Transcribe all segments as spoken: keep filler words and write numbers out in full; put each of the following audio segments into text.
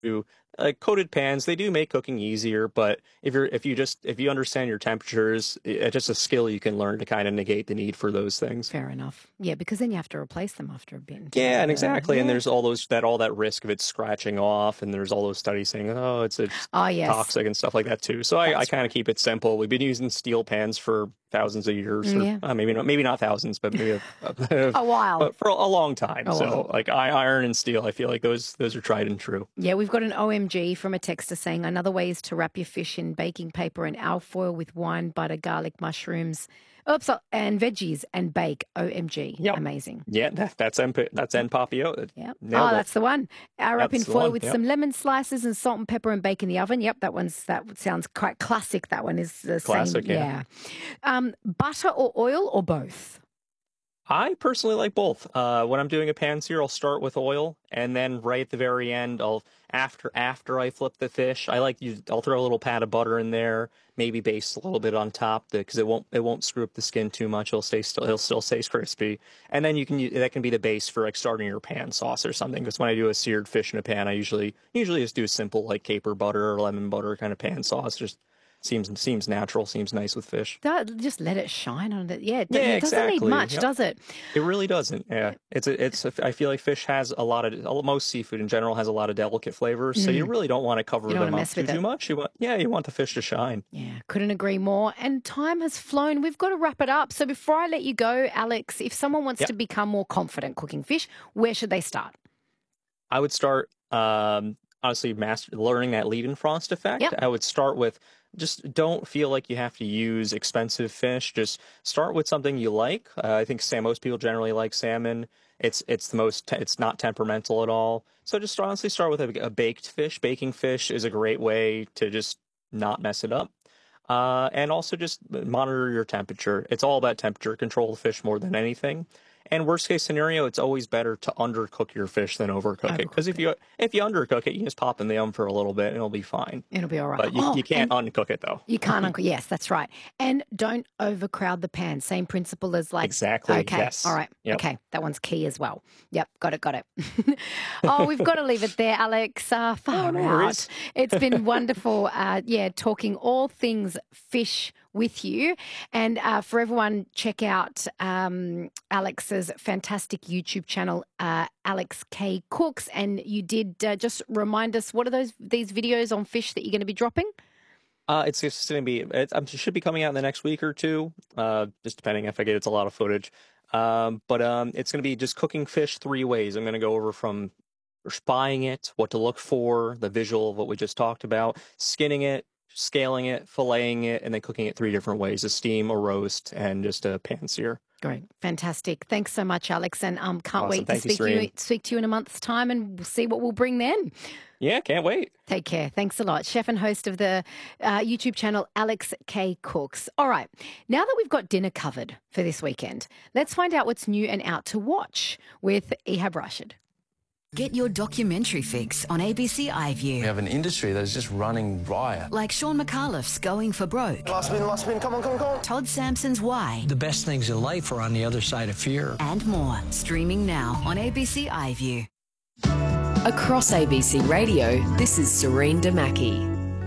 do like coated pans, they do make cooking easier, but if you're if you just if you understand your temperatures, it's just a skill you can learn to kind of negate the need for those things. Fair enough. Yeah, because then you have to replace them after a bit in terms Yeah, of and the exactly. And yeah. there's all those that all that risk of it scratching off, and there's all those studies saying, oh, it's it's Oh, yes, toxic and stuff like that too. So I, I that's kind of right. keep it simple. We've been using steel pans for thousands of years, Mm, or yeah, uh, maybe not maybe not thousands, but maybe a, a, a while, but for a long time. a So while. like I, iron and steel, I feel like those those are tried and true. Yeah, we've got an O M G from a texter saying another way is to wrap your fish in baking paper and alfoil with wine, butter, garlic, mushrooms, oops, uh, and veggies and bake. O M G, Yep. amazing. Yeah, that, that's N that's N Papio. Yep. Oh, Nailed it. that's the one. Uh, wrap in That's the foil one. with Yep. some lemon slices and salt and pepper and bake in the oven. Yep, that one's that sounds quite classic. That one is the same. Classic. Yeah. Yeah. Um, butter or oil or both? I personally like both. Uh, when I'm doing a pan sear, I'll start with oil, and then right at the very end, I'll after after I flip the fish, I like you. I'll throw a little pat of butter in there, maybe baste a little bit on top, because it won't it won't screw up the skin too much. It'll stay still. It'll still stay crispy, and then you can use, that can be the base for like starting your pan sauce or something. Because when I do a seared fish in a pan, I usually usually just do simple like caper butter or lemon butter kind of pan sauce. Just seems seems natural, seems nice with fish. That, just let it shine on it. Yeah, it, Yeah, it doesn't need exactly. much, Yep. does it? It really doesn't. Yeah, Yeah. it's a, it's. A, I feel like fish has a lot of most seafood in general has a lot of delicate flavors, so you Mm, really don't want to you cover don't want them to up mess too with too it. much. You want, yeah, you want the fish to shine. Yeah, couldn't agree more. And time has flown. We've got to wrap it up. So before I let you go, Alex, if someone wants to Yep, become more confident cooking fish, where should they start? I would start. Um, honestly, master learning that lead and frost effect. Yep. I would start with just don't feel like you have to use expensive fish. Just start with something you like. Uh, I think Sam, most people generally like salmon. It's it's the most te- it's not temperamental at all. So just honestly start with a, a baked fish. Baking fish is a great way to just not mess it up. Uh, and also just monitor your temperature. It's all about temperature. Control the fish more than anything. And worst case scenario, it's always better to undercook your fish than overcook it. Because Overcooked if it. you if you undercook it, you just pop in the oven for a little bit and it'll be fine. It'll be all right. But you Oh, you can't and uncook it though. you can't uncle. Yes, that's right. And don't overcrowd the pan. Same principle as like, Exactly. okay, all Yes. right. Yep. Okay, that one's key as well. Yep, got it, got it. Oh, we've got to leave it there, Alex. Uh, Oh, far no out. worries. It's been wonderful, uh, yeah, talking all things fish with you. And uh, for everyone, check out um, Alex's fantastic YouTube channel, uh, Alex K Cooks. And you did uh, just remind us, what are those these videos on fish that you're going to be dropping? Uh, it's just going to be, it's, it should be coming out in the next week or two, uh, just depending if I get it's a lot of footage. Um, but um, it's going to be just cooking fish three ways. I'm going to go over from spying it, what to look for, the visual of what we just talked about, skinning it, scaling it, filleting it, and then cooking it three different ways: a steam, a roast, and just a pan sear. Great. Fantastic. Thanks so much, Alex. And um, can't Awesome. wait to Thank you, speak to you, Serene. speak to you in a month's time and we'll see what we'll bring then. Yeah, can't wait. Take care. Thanks a lot. Chef and host of the uh, YouTube channel, Alex K Cooks. All right. Now that we've got dinner covered for this weekend, let's find out what's new and out to watch with Ehab Rashid. Get your documentary fix on A B C We iView. have an industry that is just running riot. Like Sean McAuliffe's Going for Broke, Last spin, last spin, come on, come on, come on. Todd Sampson's Why, The best things in life are on the other side of fear. and more. Streaming now on A B C iView. Across A B C Radio, this is Serene Damaki.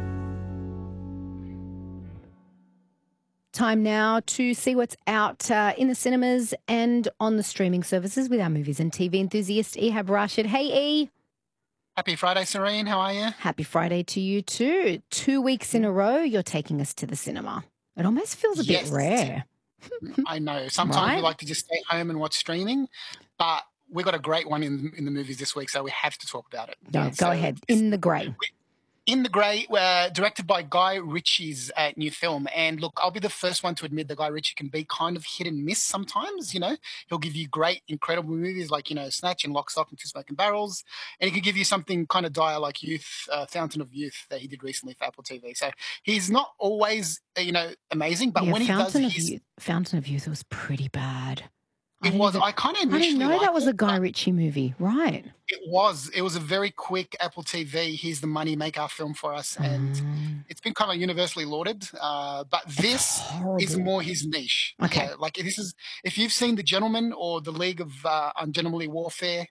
Time now to see what's out uh, in the cinemas and on the streaming services with our movies and T V enthusiast, Ehab Rashid. Hey, E. Happy Friday, Serene. How are you? Happy Friday to you too. Two weeks in a row, you're taking us to the cinema. It almost feels a Yes. bit rare. I know. Sometimes Right? we like to just stay home and watch streaming, but we got a great one in in the movies this week, so we have to talk about it. No, go So, ahead. In the grey. In the Grey, uh, directed by Guy Ritchie's uh, new film. And look, I'll be the first one to admit that Guy Ritchie can be kind of hit and miss sometimes. You know, he'll give you great, incredible movies like, you know, Snatch and Lock, Stock and Two Smoking Barrels. And he could give you something kind of dire like Youth, uh, Fountain of Youth that he did recently for Apple T V. So he's not always, uh, you know, amazing, but Yeah, when he does, Fountain of he's, Youth. Fountain of Youth was pretty bad. I it didn't was, even- I kind of I initially didn't know liked that was it, a Guy but Ritchie movie. Right. it was. It was a very quick Apple T V. Here's the money maker film for us. And Um, it's been kind of universally lauded. Uh, but it's this is horrible. more his niche. Okay. Yeah, like this is, if you've seen The Gentleman or The League of uh, Ungentlemanly Warfare,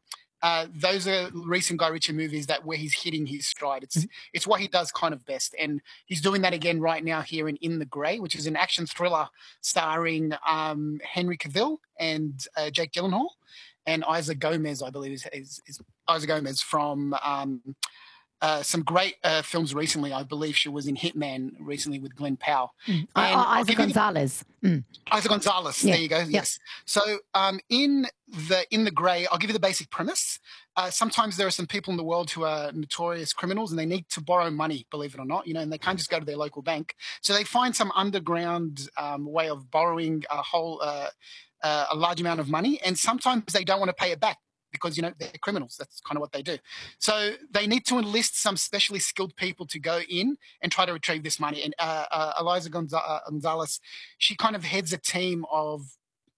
uh, those are recent Guy Ritchie movies that where he's hitting his stride. It's it's what he does kind of best, and he's doing that again right now here in In the Grey, which is an action thriller starring um, Henry Cavill and uh, Jake Gyllenhaal and Isa Gomez, I believe is, is, is Isa Gomez from um, uh, some great uh, films recently. I believe she was in Hitman recently with Glenn Powell. Mm. Uh, Isa Gonzalez. Mm. Isa Gonzalez. Yeah. There you go. Yep. Yes. So um, in the in the Grey, I'll give you the basic premise. Uh, sometimes there are some people in the world who are notorious criminals and they need to borrow money, believe it or not, you know, and they can't just go to their local bank. So they find some underground um, way of borrowing a whole uh, uh, a large amount of money, and sometimes they don't want to pay it back, because, you know, they're criminals. That's kind of what they do. So they need to enlist some specially skilled people to go in and try to retrieve this money. And uh, uh, Isa Gonzalez, she kind of heads a team of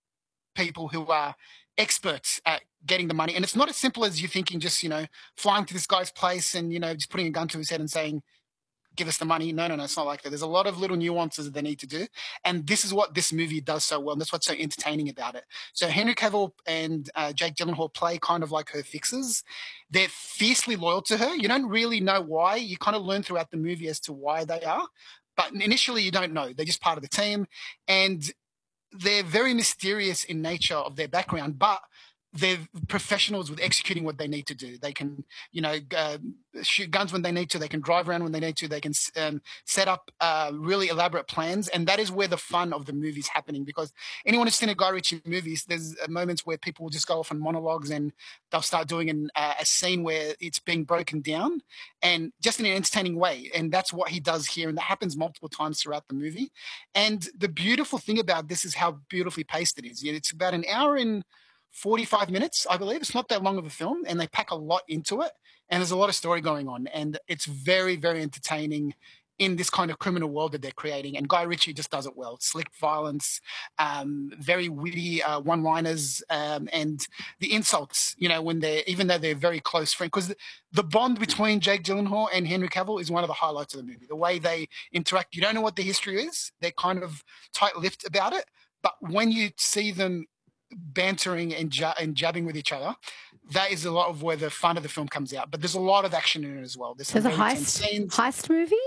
people who are experts at getting the money. And it's not as simple as you thinking, just, you know, flying to this guy's place and, you know, just putting a gun to his head and saying, give us the money. No, no, no, it's not like that. There's a lot of little nuances that they need to do. And this is what this movie does so well. And that's what's so entertaining about it. So Henry Cavill and uh, Jake Gyllenhaal play kind of like her fixers. They're fiercely loyal to her. You don't really know why. You kind of learn throughout the movie as to why they are. But initially you don't know. They're just part of the team. And they're very mysterious in nature of their background, but they're professionals with executing what they need to do. They can, you know, uh, shoot guns when they need to. They can drive around when they need to. They can um, set up uh, really elaborate plans. And that is where the fun of the movie is happening, because anyone who's seen a Guy Ritchie movies, there's moments where people will just go off on monologues and they'll start doing an, uh, a scene where it's being broken down, and just in an entertaining way. And that's what he does here. And that happens multiple times throughout the movie. And the beautiful thing about this is how beautifully paced it is. It's about an hour and forty-five minutes, I believe. It's not that long of a film, and they pack a lot into it, and there's a lot of story going on, and it's very, very entertaining in this kind of criminal world that they're creating. And Guy Ritchie just does it well. Slick violence, um, very witty uh, one-liners, um, and the insults, you know, when they're, even though they're very close friends, because the, the bond between Jake Gyllenhaal and Henry Cavill is one of the highlights of the movie. The way they interact, you don't know what the history is. They're kind of tight-lipped about it, but when you see them bantering and, ja- and jabbing with each other, that is a lot of where the fun of the film comes out. But there's a lot of action in it as well. There's, there's a heist, heist movie?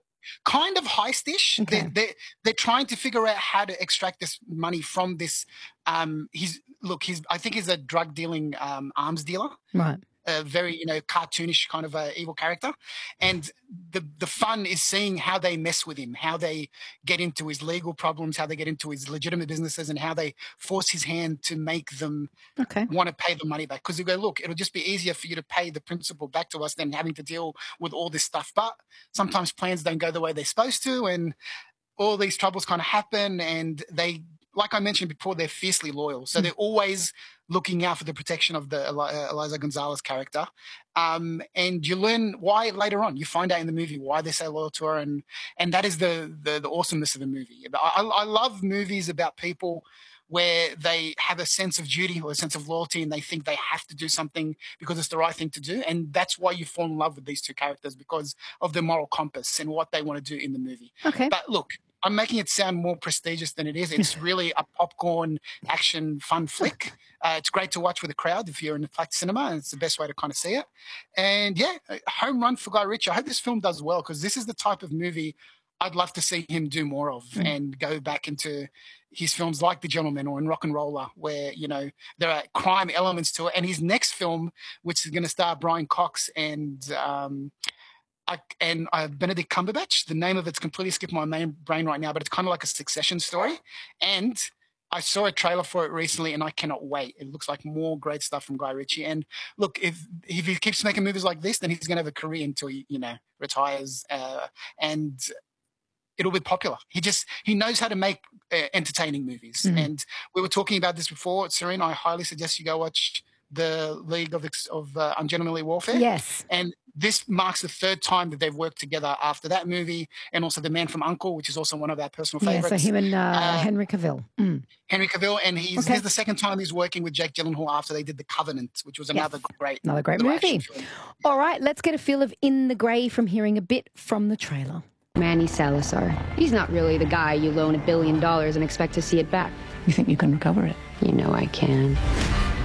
Kind of heist-ish. Okay. They're, they're, they're trying to figure out how to extract this money from this. Um, he's look, he's I think he's a drug-dealing um, arms dealer. Right. A very, you know, cartoonish kind of a evil character. And the the fun is seeing how they mess with him, how they get into his legal problems, how they get into his legitimate businesses, and how they force his hand to make them okay. want to pay the money back. Because they go, look, it'll just be easier for you to pay the principal back to us than having to deal with all this stuff. But sometimes plans don't go the way they're supposed to, and all these troubles kind of happen, and they, like I mentioned before, they're fiercely loyal. So they're always looking out for the protection of the uh, Isa Gonzalez character. Um, and you learn why later on. You find out in the movie why they're so loyal to her. And, and that is the, the, the awesomeness of the movie. I, I love movies about people where they have a sense of duty or a sense of loyalty, and they think they have to do something because it's the right thing to do. And that's why you fall in love with these two characters, because of their moral compass and what they want to do in the movie. Okay. But look, I'm making it sound more prestigious than it is. It's really a popcorn action fun flick. Uh, it's great to watch with a crowd if you're in the Platt Cinema, and it's the best way to kind of see it. And yeah, home run for Guy Ritchie. I hope this film does well, because this is the type of movie I'd love to see him do more of, mm. and go back into his films like The Gentleman or in Rock and Roller, where, you know, there are crime elements to it. And his next film, which is going to star Brian Cox and um, I, and uh, Benedict Cumberbatch. The name of it's completely skipped my main brain right now, but it's kind of like a Succession story. And I saw a trailer for it recently, and I cannot wait. It looks like more great stuff from Guy Ritchie. And look, if if he keeps making movies like this, then he's going to have a career until he, you know, retires, uh, and it'll be popular. He just he knows how to make uh, entertaining movies. Mm-hmm. And we were talking about this before, Serene. I highly suggest you go watch the League of of uh, Ungentlemanly Warfare. Yes, and this marks the third time that they've worked together after that movie, and also The Man from U N C L E, which is also one of our personal favorites. Yeah, so him and uh, uh, Henry Cavill. Mm. Henry Cavill, and he's okay. this is the second time he's working with Jake Gyllenhaal after they did The Covenant, which was another yes. great, another great movie. All right, let's get a feel of In the Grey from hearing a bit from the trailer. Manny Salazar. He's not really the guy you loan a billion dollars and expect to see it back. You think you can recover it? You know I can.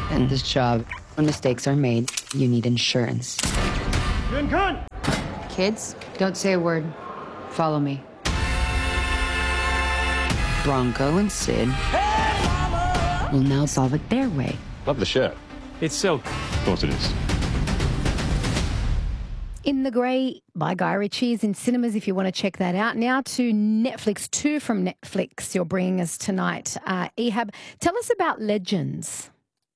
in this job. When mistakes are made, you need insurance. Kids, don't say a word. Follow me. Bronco and Sid will now solve it their way. Love the shirt. It's silk. Of course it is. In the Grey by Guy Ritchie is in cinemas if you want to check that out. Now to Netflix, two from Netflix you're bringing us tonight. Uh, Ehab, tell us about Legends.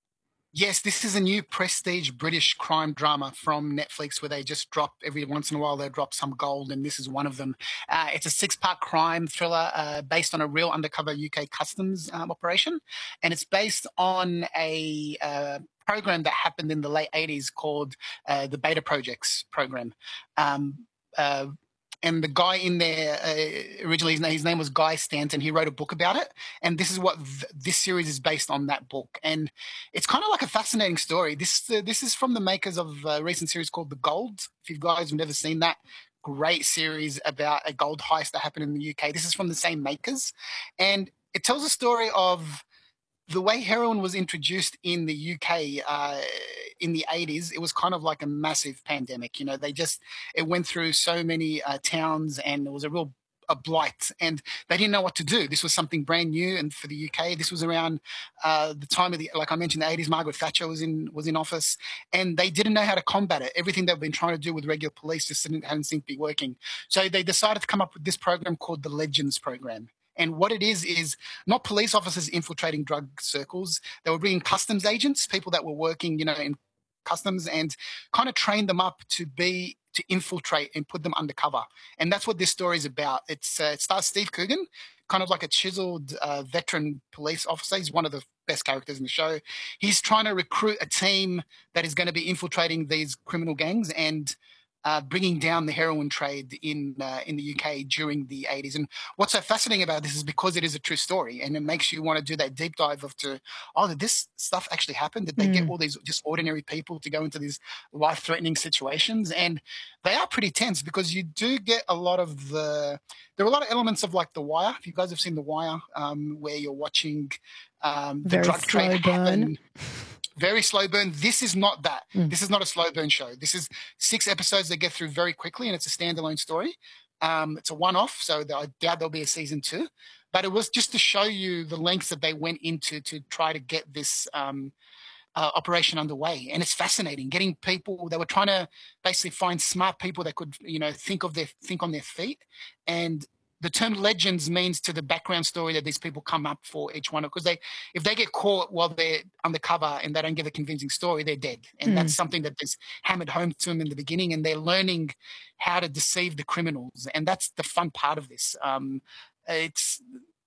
Yes, this is a new prestige British crime drama from Netflix where they just drop, every once in a while, they drop some gold, and this is one of them. Uh, it's a six-part crime thriller uh, based on a real undercover U K customs um, operation, and it's based on a uh, program that happened in the late eighties called uh, the Beta Projects program. Um, uh, And the guy in there, uh, originally his name, his name was Guy Stanton. He wrote a book about it. And this is what th- this series is based on, that book. And it's kind of like a fascinating story. This uh, this is from the makers of a recent series called The Gold. If you guys have never seen that, great series about a gold heist that happened in the U K. This is from the same makers. And it tells a story of the way heroin was introduced in the U K uh, in the eighties. It was kind of like a massive pandemic. You know, they just, it went through so many uh, towns, and it was a real a blight, and they didn't know what to do. This was something brand new, and for the U K, this was around uh, the time of the, like I mentioned, the eighties. Margaret Thatcher was in was in office, and they didn't know how to combat it. Everything they've been trying to do with regular police just didn't, hadn't seemed to be working. So they decided to come up with this program called the Legends program. And what it is, is not police officers infiltrating drug circles. They were bringing customs agents, people that were working, you know, in customs, and kind of train them up to be, to infiltrate and put them undercover. And that's what this story is about. It's, uh, it stars Steve Coogan, kind of like a chiseled uh, veteran police officer. He's one of the best characters in the show. He's trying to recruit a team that is going to be infiltrating these criminal gangs and Uh, bringing down the heroin trade in uh, in the U K during the eighties. And what's so fascinating about this is because it is a true story, and it makes you want to do that deep dive of to, oh, did this stuff actually happen? Did they mm. get all these just ordinary people to go into these life-threatening situations? And they are pretty tense because you do get a lot of the, there are a lot of elements of like The Wire. If you guys have seen The Wire, um, where you're watching um, the Very drug trade slow burn. happen. Very slow burn. This is not that. Mm. This is not a slow burn show. This is six episodes they get through very quickly, and it's a standalone story. Um, it's a one-off, so I doubt there'll be a season two. But it was just to show you the lengths that they went into to try to get this um, uh, operation underway. And it's fascinating. Getting people, they were trying to basically find smart people that could, you know, think of their think on their feet. And the term legends means to the background story that these people come up for each one, because they, if they get caught while they're undercover and they don't give a convincing story, they're dead. And mm. that's something that is hammered home to them in the beginning, and they're learning how to deceive the criminals. And that's the fun part of this. Um, it's,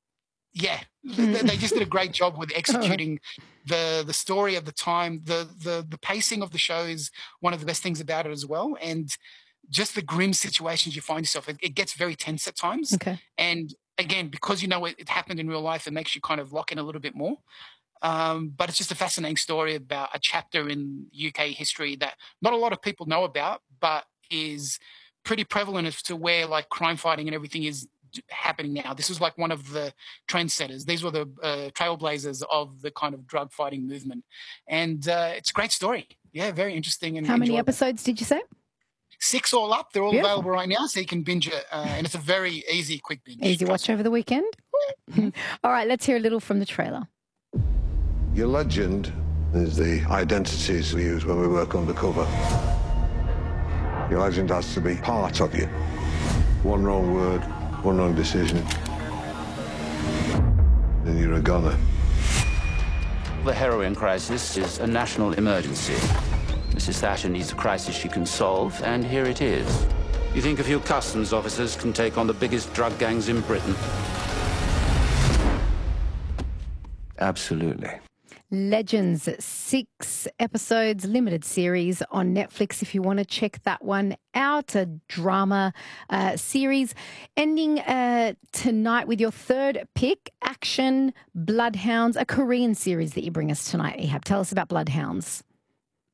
yeah, mm. they, they just did a great job with executing the the story of the time. The, the, the pacing of the show is one of the best things about it as well. And just the grim situations you find yourself, it, it gets very tense at times. Okay. And again, because you know it, it happened in real life, it makes you kind of lock in a little bit more. Um, but it's just a fascinating story about a chapter in U K history that not a lot of people know about, but is pretty prevalent as to where like crime fighting and everything is happening now. This was like one of the trendsetters. These were the uh, trailblazers of the kind of drug fighting movement. And uh, it's a great story. Yeah, very interesting. And how many enjoyable. episodes did you say? Six all up. They're all Beautiful. available right now, so you can binge it. Uh, and it's a very easy, quick binge. Easy watch over the weekend. All right, let's hear a little from the trailer. Your legend is the identities we use when we work undercover. Your legend has to be part of you. One wrong word, one wrong decision, and you're a goner. The heroin crisis is a national emergency. Missus Thatcher needs a crisis she can solve, and here it is. You think a few customs officers can take on the biggest drug gangs in Britain? Absolutely. Legends, six episodes, limited series on Netflix if you want to check that one out. A drama uh, series. Ending uh, tonight with your third pick, Action Bloodhounds, a Korean series that you bring us tonight, Ehab. Tell us about Bloodhounds.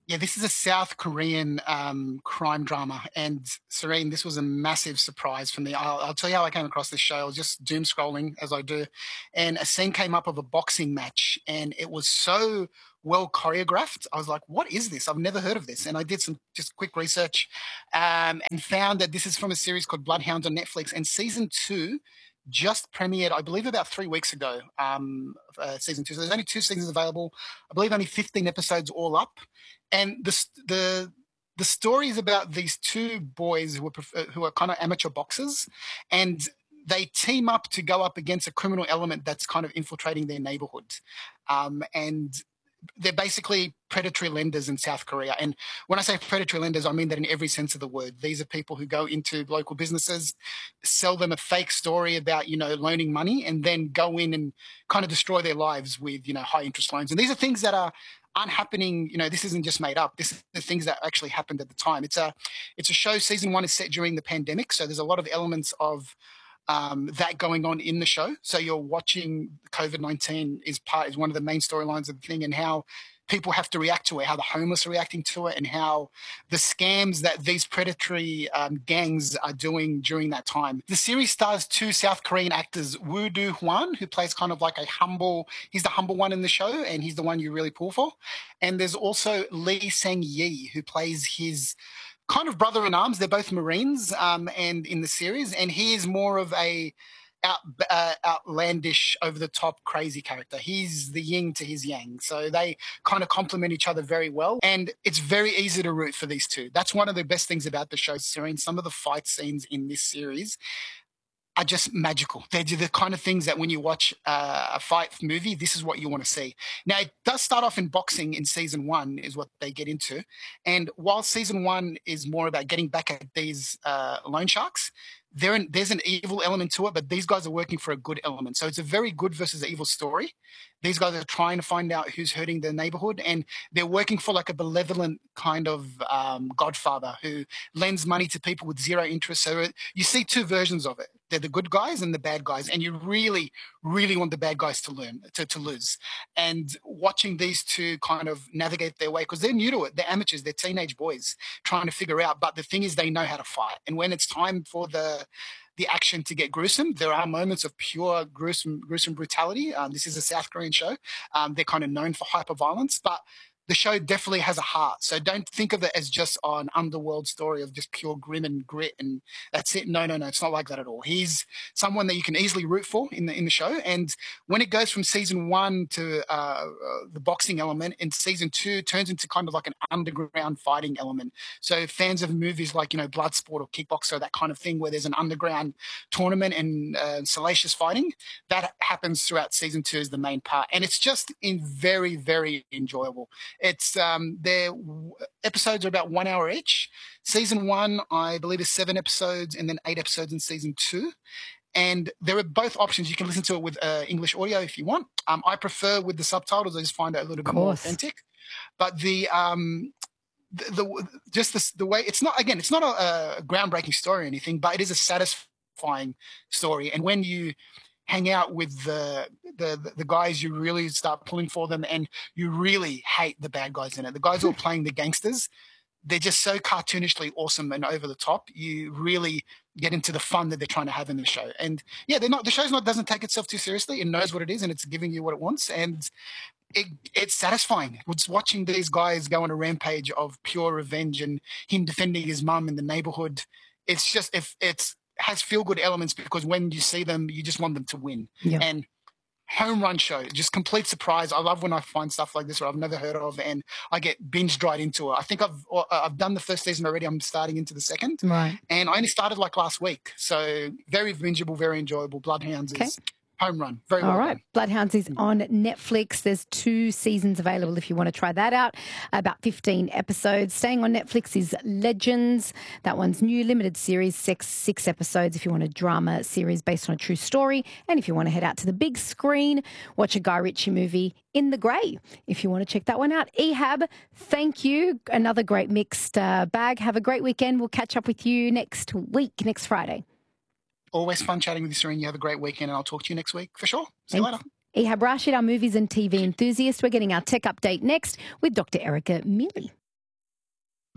Yeah, this is a South Korean um, crime drama. And Serene, this was a massive surprise for me. I'll, I'll tell you how I came across this show. I was just doom scrolling as I do. And a scene came up of a boxing match. And it was so well choreographed. I was like, what is this? I've never heard of this. And I did some just quick research um, and found that this is from a series called Bloodhounds on Netflix. And season two just premiered, I believe, about three weeks ago, um, uh, season two. So there's only two seasons available. I believe only fifteen episodes all up. And the the the story is about these two boys who are who are kind of amateur boxers, and they team up to go up against a criminal element that's kind of infiltrating their neighborhood, um, and they're basically predatory lenders in South Korea. And when I say predatory lenders, I mean that in every sense of the word. These are people who go into local businesses, sell them a fake story about, you know, loaning money, and then go in and kind of destroy their lives with, you know, high interest loans. And these are things that are aren't happening. You know, this isn't just made up. This is the things that actually happened at the time. It's a, it's a show. Season one is set during the pandemic. So there's a lot of elements of Um, that going on in the show. So you're watching COVID nineteen is part is one of the main storylines of the thing, and how people have to react to it, how the homeless are reacting to it, and how the scams that these predatory um, gangs are doing during that time. The series stars two South Korean actors, Woo Do-hwan, who plays kind of like a humble, he's the humble one in the show, and he's the one you really pull for. And there's also Lee Sang-yi, who plays his kind of brother in arms. They're both Marines, um, and in the series, and he is more of a out, uh, outlandish, over the top, crazy character. He's the yin to his yang, so they kind of complement each other very well. And it's very easy to root for these two. That's one of the best things about the show, Serene. Some of the fight scenes in this series are just magical. They're the kind of things that when you watch uh, a fight movie, this is what you want to see. Now, it does start off in boxing in season one, is what they get into. And while season one is more about getting back at these uh, loan sharks, there in, there's an evil element to it, but these guys are working for a good element. So it's a very good versus evil story. These guys are trying to find out who's hurting their neighborhood, and they're working for like a benevolent kind of um, godfather who lends money to people with zero interest. So you see two versions of it. They're the good guys and the bad guys, and you really, really want the bad guys to learn, to, to lose. And watching these two kind of navigate their way, because they're new to it. They're amateurs. They're teenage boys trying to figure out. But the thing is, they know how to fight. And when it's time for the the action to get gruesome, there are moments of pure gruesome, gruesome brutality. Um, this is a South Korean show. Um, they're kind of known for hyper violence, but the show definitely has a heart. So don't think of it as just oh, an underworld story of just pure grim and grit and that's it. No, no, no. It's not like that at all. He's someone that you can easily root for in the in the show. And when it goes from season one to uh, uh, the boxing element, in season two turns into kind of like an underground fighting element. So fans of movies like, you know, Bloodsport or Kickboxer, that kind of thing, where there's an underground tournament and uh, salacious fighting, that happens throughout season two as the main part. And it's just in very, very enjoyable. It's um, their episodes are about one hour each. Season one, I believe, is seven episodes, and then eight episodes in season two. And there are both options. You can listen to it with uh, English audio if you want. Um, I prefer with the subtitles. I just find it a little bit more authentic. But the um, the, the just the, the way it's not again, it's not a, a groundbreaking story or anything, but it is a satisfying story. And when you hang out with the, the the guys, you really start pulling for them, and you really hate the bad guys in it. The guys who are playing the gangsters, they're just so cartoonishly awesome and over the top. You really get into the fun that they're trying to have in the show. And yeah, they're not the show's not doesn't take itself too seriously. It knows what it is, and it's giving you what it wants. And it it's satisfying. It's watching these guys go on a rampage of pure revenge and him defending his mum in the neighborhood. It's just if it's has feel-good elements, because when you see them, you just want them to win. Yeah. And home run show, just complete surprise. I love when I find stuff like this where I've never heard of, and I get binged right into it. I think I've I've done the first season already. I'm starting into the second. Right. And I only started like last week. So very bingeable, very enjoyable. Bloodhounds okay. is home run. Very well All right. done. Bloodhounds is on Netflix. There's two seasons available if you want to try that out. About fifteen episodes. Staying on Netflix is Legends. That one's new limited series, six, six episodes if you want a drama series based on a true story. And if you want to head out to the big screen, watch a Guy Ritchie movie, In the Grey, if you want to check that one out. Ehab, thank you. Another great mixed uh, bag. Have a great weekend. We'll catch up with you next week, next Friday. Always fun chatting with you, Serene. You have a great weekend, and I'll talk to you next week for sure. See you later. Ehab Rashid, our movies and T V enthusiast. We're getting our tech update next with Doctor Erica Mealy.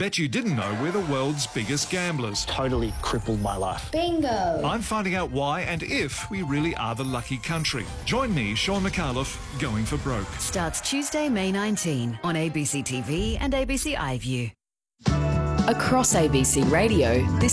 Bet you didn't know we're the world's biggest gamblers. Totally crippled my life. Bingo! I'm finding out why and if we really are the lucky country. Join me, Sean McAuliffe, Going for Broke. Starts Tuesday, May nineteenth on A B C T V and A B C iView. Across A B C Radio, this